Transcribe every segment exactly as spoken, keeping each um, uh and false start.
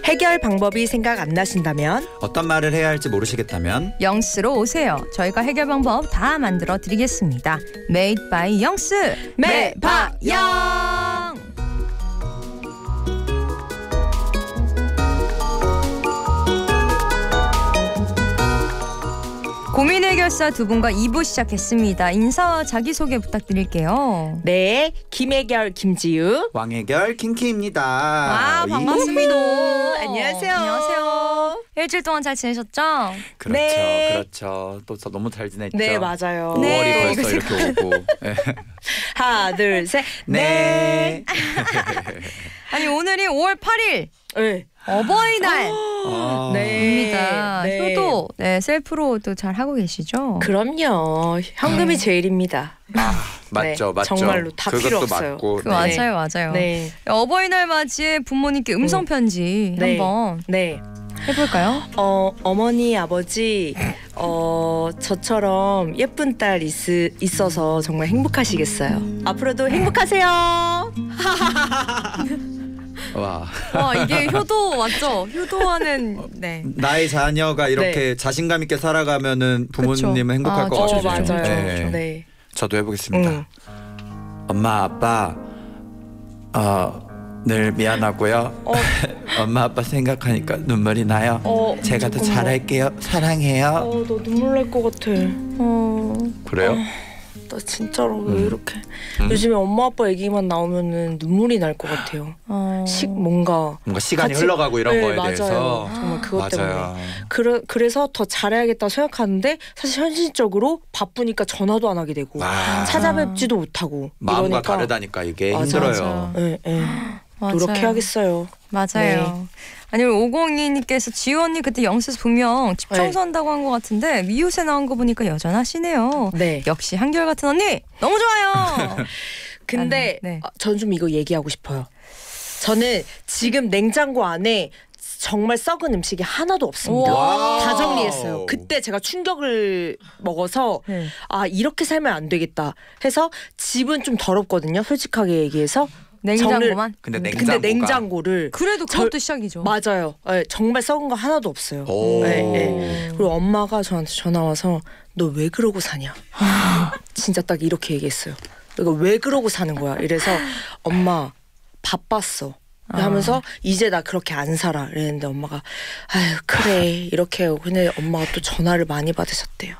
해결 방법이 생각 안 나신다면, 어떤 말을 해야 할지 모르시겠다면 영스로 오세요. 저희가 해결 방법 다 만들어 드리겠습니다. Made by 영스 매파영. 고민 해결사 두 분과 이 부 시작했습니다. 인사와 자기소개 부탁드릴게요. 네, 김해결 김지유. 왕해결 킹키입니다. 와, 반갑습니다. 안녕하세요. 안녕하세요. 일주일 동안 잘 지내셨죠? 그렇죠, 네. 그렇죠. 또 너무 잘 지냈죠. 네, 맞아요. 오월이 네. 벌써 이렇게 오고. 네. 하나, 둘, 셋. 네. 아니 오늘이 오월 팔일 네. 어버이날. 아, 네. 입니다. 네. 효도 네, 셀프로 또 잘 하고 계시죠? 그럼요. 현금이 제일입니다. 맞죠, 네, 맞죠. 정말로 다 그것도 필요 없어요. 맞고. 그 네. 맞아요, 맞아요. 네. 어버이날 맞이에 부모님께 음성 편지 네. 한번 네. 해볼까요? 어, 어머니, 아버지, 어, 저처럼 예쁜 딸 있, 있어서 정말 행복하시겠어요. 앞으로도 행복하세요. 와. 와 이게 효도 맞죠? 효도하는 네. 나의 자녀가 이렇게 네. 자신감 있게 살아가면은 부모님은 그쵸. 행복할 아, 것 그쵸, 같아요. 어, 맞아요. 네. 네. 저도 해보겠습니다. 응. 엄마 아빠 어, 늘 미안하고요. 어. 엄마 아빠 생각하니까 눈물이 나요. 어, 제가 더 잠깐만. 잘할게요. 사랑해요. 어, 너 눈물 날 것 같아. 어, 그래요? 나 진짜로 왜 음. 이렇게 음. 요즘에 엄마 아빠 얘기만 나오면은 눈물이 날 것 같아요. 어. 식 뭔가 뭔가 시간이 같이- 흘러가고 이런 네, 거에 맞아요. 대해서 정말 그것 때문에. 맞아요. 그래, 그래서 더 잘해야겠다 생각하는데 사실 현실적으로 바쁘니까 전화도 안 하게 되고 와, 찾아뵙지도 못하고 마음과 이러니까 다르다니까 이게 맞아, 힘들어요. 예, 예. 맞아요. 노력해야겠어요. 맞아요. 네. 아니 오공이님께서 지우 언니 그때 영수에서 분명 집 네. 청소한다고 한 것 같은데 미우새 나온 거 보니까 여전하시네요. 네. 역시 한결같은 언니 너무 좋아요. 근데 네. 아, 전 좀 이거 얘기하고 싶어요. 저는 지금 냉장고 안에 정말 썩은 음식이 하나도 없습니다. 우와. 다 정리했어요. 그때 제가 충격을 먹어서 네. 아 이렇게 살면 안 되겠다 해서 집은 좀 더럽거든요. 솔직하게 얘기해서. 냉장고만. 근데 근데 냉장고가 냉장고를 그래도 절- 그것도 시작이죠. 맞아요. 네, 정말 썩은 거 하나도 없어요. 오. 네, 네. 그리고 엄마가 저한테 전화 와서 너 왜 그러고 사냐? 진짜 딱 이렇게 얘기했어요. 이거 왜 그러고 사는 거야? 이래서 엄마 바빴어. 하면서 이제 나 그렇게 안 살아. 이랬는데 엄마가 아유 그래 이렇게 해요. 근데 엄마가 또 전화를 많이 받으셨대요.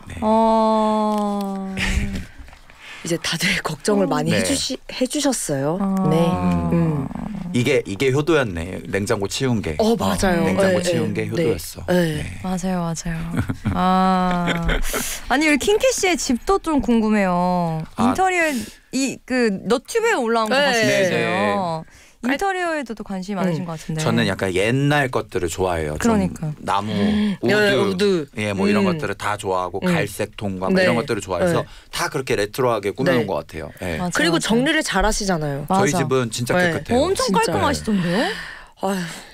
어. 이제 다들 걱정을 많이 네. 해주시 해주셨어요. 아. 네. 음. 음. 이게 이게 효도였네. 냉장고 치운 게. 어 맞아요. 냉장고 네, 치운 네, 게 효도였어. 네. 네. 네. 맞아요, 맞아요. 아, 아니 우리 킹키 씨의 집도 좀 궁금해요. 아. 인터리어 이 그 너튜브에 올라온 거 네. 봤어요. 인테리어에도 또 관심이 많으신 음. 것 같은데. 저는 약간 옛날 것들을 좋아해요. 좀 그러니까. 나무, 네, 우드, 우드. 예, 뭐 이런 음. 것들을 다 좋아하고 음. 갈색 통과 뭐 네. 이런 것들을 좋아해서 네. 다 그렇게 레트로하게 꾸며놓은 네. 것 같아요. 예. 맞아요, 그리고 맞아요. 정리를 잘 하시잖아요. 저희 맞아. 집은 진짜 네. 깨끗해요. 엄청 진짜요. 깔끔하시던데요? 아휴,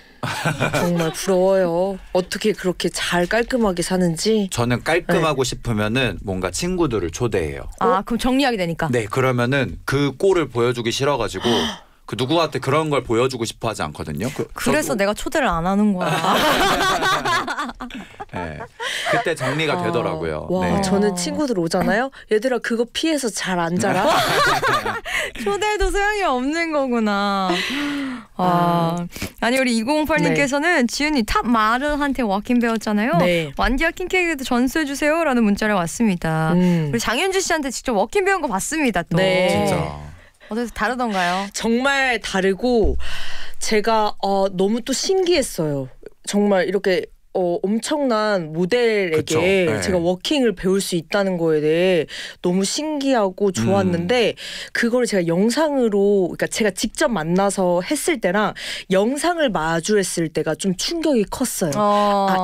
정말 부러워요. 어떻게 그렇게 잘 깔끔하게 사는지. 저는 깔끔하고 네. 싶으면은 뭔가 친구들을 초대해요. 아, 그럼 정리하게 되니까. 네, 그러면은 그 꼴을 보여주기 싫어가지고 그 누구한테 그런 걸 보여주고 싶어하지 않거든요. 그, 그래서 저도- 내가 초대를 안 하는 거야. 네. 그때 정리가 되더라고요. 와, 네. 저는 친구들 오잖아요. 얘들아 그거 피해서 잘 안 자라. 초대도 소용이 없는 거구나. 아, 아니 우리 이공팔님께서는 지은이 탑 마르한테 워킹 배웠잖아요. 네. 완디아 킹케이크도 전수해 주세요라는 문자를 왔습니다. 음. 우리 장현주 씨한테 직접 워킹 배운 거 봤습니다. 또. 네. 진짜. 어때서 다르던가요? 정말 다르고 제가 어, 너무 또 신기했어요. 정말 이렇게 어, 엄청난 모델에게 그쵸. 네. 제가 워킹을 배울 수 있다는 거에 대해 너무 신기하고 좋았는데 음. 그걸 제가 영상으로 그러니까 제가 직접 만나서 했을 때랑 영상을 마주했을 때가 좀 충격이 컸어요. 어. 아